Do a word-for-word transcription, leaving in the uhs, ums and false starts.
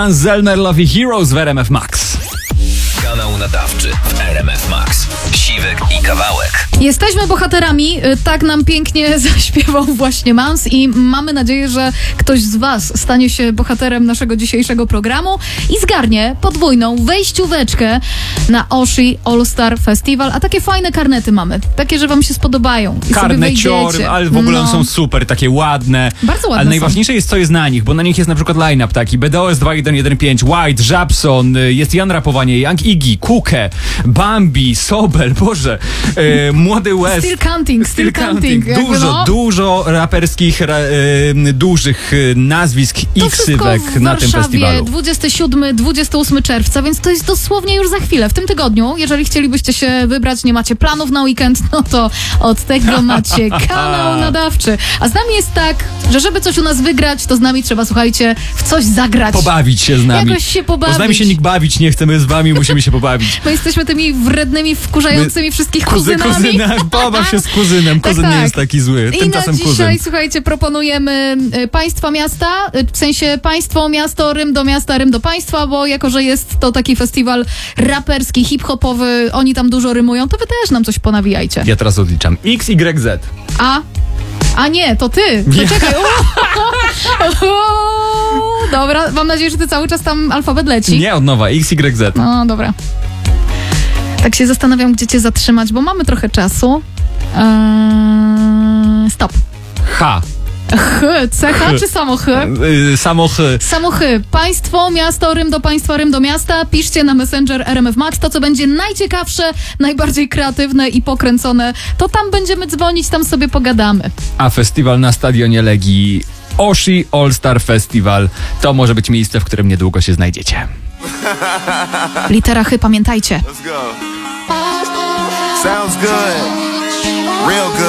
Hans Zellner, Lovey Heroes w R M F Max. Kanał nadawczy w R M F Max. Siwek i Kawałek. Jesteśmy bohaterami, tak nam pięknie zaśpiewał właśnie Mans i mamy nadzieję, że ktoś z was stanie się bohaterem naszego dzisiejszego programu i zgarnie podwójną wejścióweczkę na Oshi All Star Festival, a takie fajne karnety mamy, takie, że wam się spodobają i Karneciory, ale w ogóle no. one są super, takie ładne. Bardzo ładne Ale są. najważniejsze jest, co jest na nich, bo na nich jest na przykład line-up taki B D O S dwa jeden jeden pięć, White, Żabson, jest Jan Rapowanie, Young Iggy, Kuke, Bambi, Sobel, Boże, e, Młody West. Still counting, still counting. jakby Dużo, no. dużo raperskich, ra, e, dużych e, nazwisk i To wszystko ksywek w na tym Warszawie festiwalu. dwudziestego siódmego do dwudziestego ósmego czerwca, więc to jest dosłownie już za chwilę, w tym tygodniu. Jeżeli chcielibyście się wybrać, nie macie planów na weekend, no to od tego macie kanał nadawczy. A z nami jest tak, że żeby coś u nas wygrać, to z nami trzeba, słuchajcie, w coś zagrać. Pobawić się z nami. Jakoś się Bo pobawić. z nami się nikt bawić nie chce, my z wami musimy się pobawić. My jesteśmy tymi wrednymi, wkurzającymi My- wszystkich Kuzy, kuzynami. kuzyna, pobaw się z kuzynem. Kuzyn Tak, nie tak. jest taki zły. I Tymczasem na dzisiaj, kuzyn. słuchajcie, proponujemy y, państwa miasta, y, w sensie państwo, miasto, Rym do miasta, Rym do państwa, bo jako, że jest to taki festiwal raperski, hip-hopowy, oni tam dużo rymują, to wy też nam coś ponawijajcie. Ja teraz odliczam. X, Y, Z. A? A nie, to ty. To Ja. czekaj. Uuu, dobra, mam nadzieję, że ty cały czas tam alfabet leci. Nie, od nowa. X, Y, Z. No, dobra. Tak się zastanawiam, gdzie cię zatrzymać, bo mamy trochę czasu. Eee, stop. H. Ch, C H czy samo Ch? Y, Samo H. Samo Ch. Państwo, miasto, Rym do państwa, Rym do miasta. Piszcie na Messenger R M F Max. To, co będzie najciekawsze, najbardziej kreatywne i pokręcone, to tam będziemy dzwonić, tam sobie pogadamy. A festiwal na stadionie Legii Oshi All Star Festival to może być miejsce, w którym niedługo się znajdziecie. Litera Ch, pamiętajcie. Let's go. Sounds good. Real good.